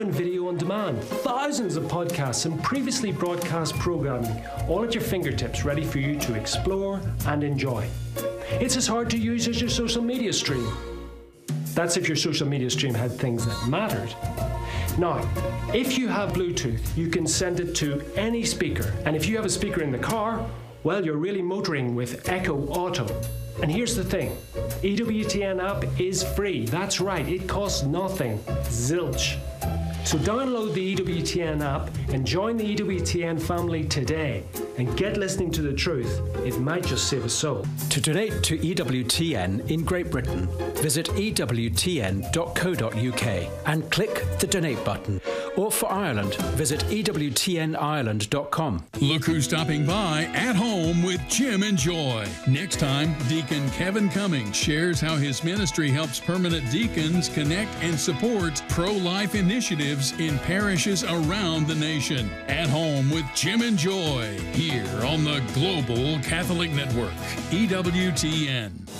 video on demand, thousands of podcasts and previously broadcast programming, all at your fingertips, ready for you to explore and enjoy. It's as hard to use as your social media stream. That's if your social media stream had things that mattered. Now, if you have Bluetooth, you can send it to any speaker. And if you have a speaker in the car, well, you're really motoring with Echo Auto. And here's the thing, EWTN app is free. That's right, it costs nothing. Zilch. So download the EWTN app and join the EWTN family today and get listening to the truth. It might just save a soul. To donate to EWTN in Great Britain, visit ewtn.co.uk and click the donate button. Or for Ireland, visit ewtnireland.com. Look who's stopping by at home with Jim and Joy. Next time, Deacon Kevin Cummings shares how his ministry helps permanent deacons connect and support pro-life initiatives in parishes around the nation. At home with Jim and Joy, here on the Global Catholic Network, EWTN.